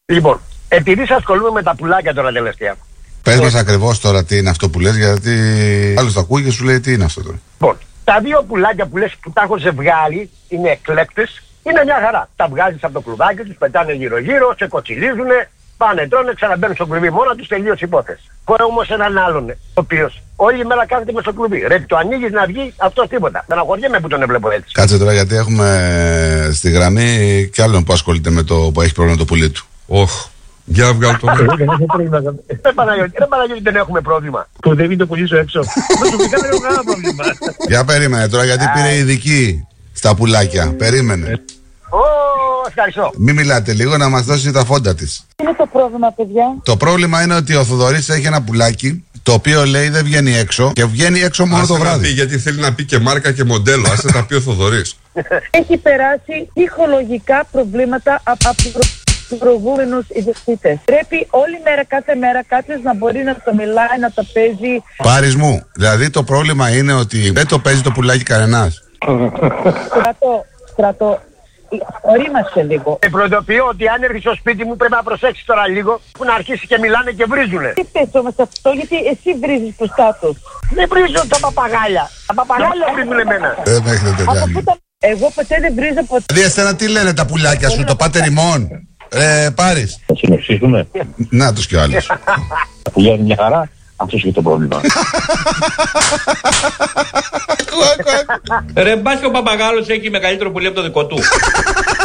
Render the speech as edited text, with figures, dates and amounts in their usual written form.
Λοιπόν, επειδή ασχολούμαι με τα πουλάκια τώρα τελευταία. Πες μας ακριβώς τώρα τι είναι αυτό που λες, γιατί άλλος το ακούει και σου λέει τι είναι αυτό τώρα. Λοιπόν, τα δύο πουλάκια που λες που τα έχω ζευγάρι είναι εκλέπτες, είναι μια χαρά. Τα βγάζεις από το κλουβάκι τους, πετάνε γύρω-γύρω, σε κοτσιλίζουνε, πάνε, τρώνε, ξαναμπαίνουν στο κλουβί μόνα τους, τελείωσε η υπόθεση. Έχω όμως έναν άλλον, ο οποίος όλη μέρα κάθεται μες στο κλουβί. Ρε, το ανοίγεις να βγει, αυτός τίποτα. Στεναχωριέμαι που τον έβλεπω έτσι. Κάτσε τώρα, γιατί έχουμε στη γραμμή κι άλλον που ασχολείται με το που έχει πρόβλημα το πουλί του. Για βγάλω το νέο. Ρε Παναγιώτη, δεν έχουμε πρόβλημα. Που δεν είναι το πουλί σου έξω. Προσωπικά δεν έχω κανένα πρόβλημα. Για περίμενε τώρα, γιατί πήρε ειδική στα πουλάκια. Περίμενε. Ευχαριστώ. Μην μιλάτε λίγο, να μας δώσει τα φόντα της. Τι είναι το πρόβλημα, παιδιά? Το πρόβλημα είναι ότι ο Θοδωρής έχει ένα πουλάκι, το οποίο λέει δεν βγαίνει έξω και βγαίνει έξω μόνο το βράδυ. Πει, γιατί θέλει να πει και μάρκα και μοντέλο. Άσε τα πει ο Θοδωρής. Έχει περάσει ψυχολογικά προβλήματα από τους προηγούμενους ιδιοκτήτες. Πρέπει όλη μέρα, κάθε μέρα κάποιος να μπορεί να το μιλάει, να το παίζει. Πάρεις μου, δηλαδή το πρόβλημα είναι ότι δεν το παίζει το πουλάκι κανένας. Στρατό, ορίμασε λίγο. Προειδοποιώ ότι αν έρθει στο σπίτι μου πρέπει να προσέξεις τώρα λίγο που να αρχίσει και μιλάνε και βρίζουνε. Τι πες όμως αυτό, γιατί εσύ βρίζεις μπροστά τους. Δεν βρίζουν τα παπαγάλια. Τα παπαγάλια βρίζουν εμένα. Δεν με έχετε κάνει. Εγώ ποτέ δεν βρίζω ποτέ. Δηλαδή εσένα τι λένε τα πουλάκια σου, το πάτε ρημών. Πάρεις. Θα συνοψίσουμε. Να τους κι άλλους. Τα πουλιά είναι μια χαρά, αυτός είναι το πρόβλημα. Ρε μπας και ο παπαγάλος έχει μεγαλύτερο πουλί από το δικό του.